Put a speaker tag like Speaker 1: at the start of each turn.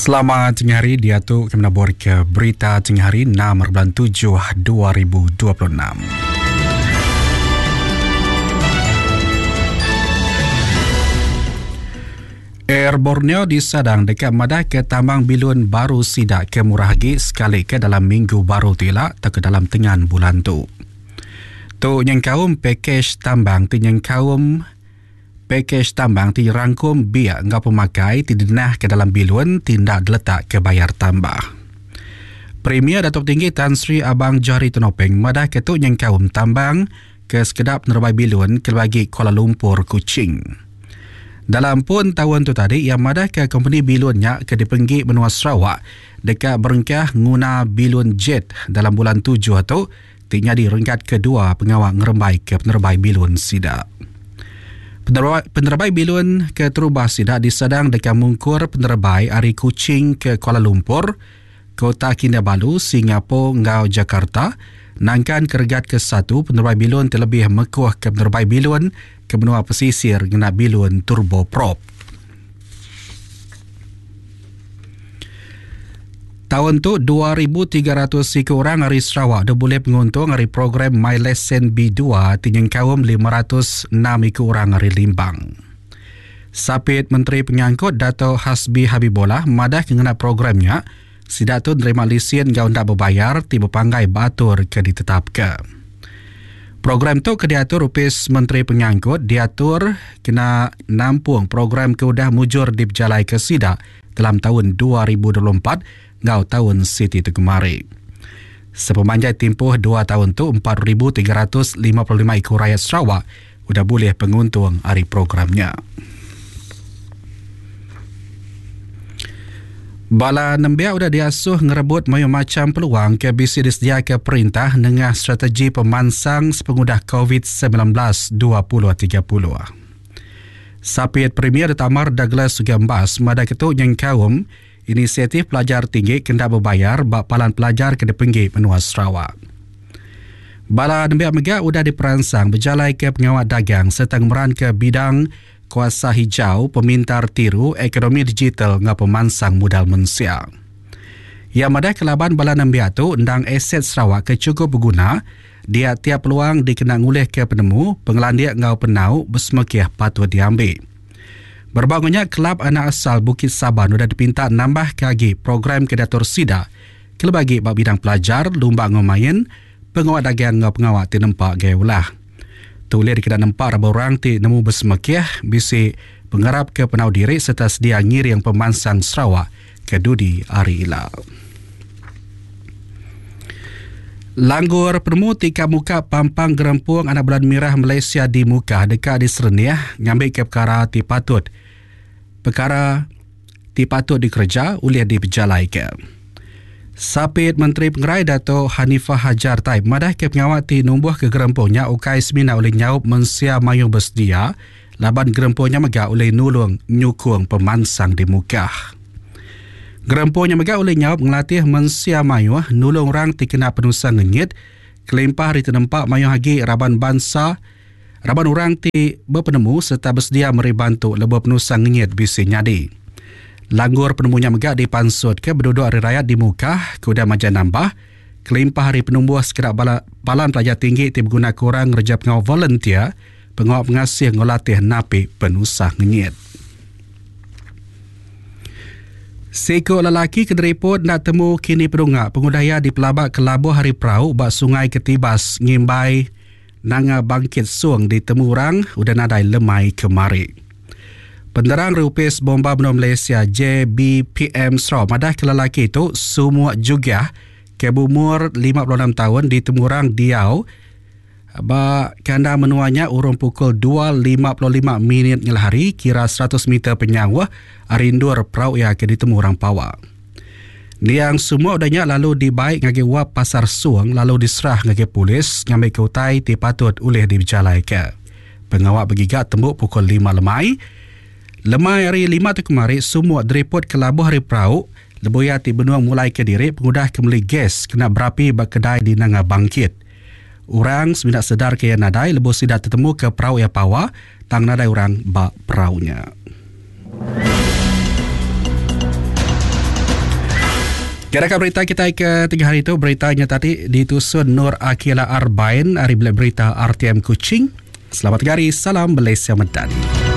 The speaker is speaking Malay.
Speaker 1: Selamat tengah hari, dia tu kami nabur ke berita tengah hari 6 bulan 7 2026. Air Borneo disadang dekat madah ke tambang bilun baru sidak ke Murahagi sekali ke dalam minggu baru tilak atau ke dalam tengah bulan tu. Tu yang kaum pakej tambang ti rangkum biak ngau pemakai ti denah ke dalam bilun tindak diletak ke bayar tambah. Premier Datuk Tinggi Tan Sri Abang Johari Tonopeng madah ke tu yang kaum tambang ke sekedap nerubai bilun ke bagi Kuala Lumpur Kuching. Dalam pun tahun tu tadi, yang madah ke company bilunnya ke dipenggi benua Sarawak dekat berengkah guna bilun jet dalam bulan 7 tu tinya di ringkat kedua pengawal ngerembai ke penerbai bilun sidak. Penerbai bilun ke terubah sidak disadang dekat mungkur penerbai Ari Kuching ke Kuala Lumpur, Kota Kinabalu, Singapura, ngau Jakarta, nangkan keregat ke-1 penerbai bilun terlebih mekuah ke penerbai bilun ke benua pesisir guna bilun turboprop. Tahun tu 2,300 orang dari Sarawak dah boleh penguntung dari program My Lesson B2 tinggal kaum 506 orang dari Limbang. Sapit Menteri Penyangkut Dato' Hasbi Habibullah madah kena programnya sidak tu nerima lesen gau ndak berbayar tiba panggai batur ke ditetapkan. Program tu ke diatur upis Menteri Penyangkut diatur kena nampung program ke udah mujur diberjalai ke sidak dalam tahun 2024 ngau tahun Siti tu kemari. Sepemanjai tempoh 2 tahun tu 4,355 ekor rakyat Sarawak udah boleh penguntung hari programnya. Bala Nembia udah diasuh ngerebut macam peluang ke bisi disediakan ke perintah dengan strategi pemansang sepengudah COVID-19 2030. Sapit Premier Tamar Douglas Sugambas mada ketuk yang kaum inisiatif pelajar tinggi kena berbayar bak palan pelajar ke depenggi benua Sarawak. Bala Nembia Mega udah diperansang berjalai ke pengawal dagang serta meran ke bidang kuasa hijau, pemintar tiru, ekonomi digital ngau pemansang modal manusia. Yang madah kelaban Bala Nembia tu undang aset Sarawak ke cukup berguna, dia tiap peluang dikenang oleh ke penemu, pengelandiak ngau penau bersemekiah patut diambil. Berbangunnya kelab anak asal Bukit Saban sudah dipinta nambah kagi program kedatur sida ke bagi bab bidang pelajar, lumba ngomain, pengawal dagang ngau pengawal ti nempak gaya ulah. Tulis kita nampak raba orang ti nemu bersemekiah bisi pengharap ke penau diri serta sedia ngiri yang pemansang Sarawak ke dudi hari ilau. Langgur penemu tika muka pampang gerempuang anak bulan mirah Malaysia di muka dekat di Sereniah ngambil ke perkara ti patut dikerja oleh diberjalai ke. Sapit Menteri Pengerai Dato' Hanifah Hajar Taib madah ke pengawal ti numbuh ke gerempuangnya ukai semina oleh nyaup mensia mayu bersedia laban gerempuangnya mega oleh nulung nyukung pemansang di muka. Gerempuangnya mega oleh nyaup ngelatih mensia mayu nulung orang ti kena penusang ngengit kelimpah hari tenempak mayu hagi raban orang ti berpenemu serta bersedia meri bantu lebih penusang ngengit bisi nyadi. Langgur penemunya megak dipansut ke berduduk hari rakyat di muka kuda majan nambah kelimpah hari penumbuh sekerak balan pelajar tinggi ti berguna kurang kerja pengawal volunteer pengawal pengasih ngolatih napi penusah ngengit. Seko lelaki kederiput nak temu kini pedungak pengudaya di pelabak kelabu hari perau bak sungai Ketibas ngimbai nanga bangkit suang di temu orang udah nadai lemai kemari. Penderang Rupis Bomba Benua Malaysia JBPM Sarawak madah ke lelaki itu semua juga ke umur 56 tahun di Temurang Diau kanda menuanya urung pukul 2.55 minit ngelahari kira 100 meter penyangwah arindur perau ia ke di Temurang Pawa. Liang semua udahnya lalu dibaik ngagi wap pasar suang lalu diserah ngagi polis ngambil ke utai ti patut oleh diberjalai ke. Pengawal bergigat tembuk pukul 5 lemai. Lemai hari 5 tu kemari, semua direport ke labuh hari perau, leboya ti benua mulai ke diri, pengudah kembali gas, kena berapi bak kedai di nanga bangkit. Orang seminat sedar ke yang nadai, lebo sidak tertemu ke perau yang pawa, tang nadai orang bak peraunya. Kira-kira berita kita ke 3 hari itu, beritanya tadi ditusun Nur Akila Arbain, hari berita RTM Kuching. Selamat hari, salam Malaysia Madani.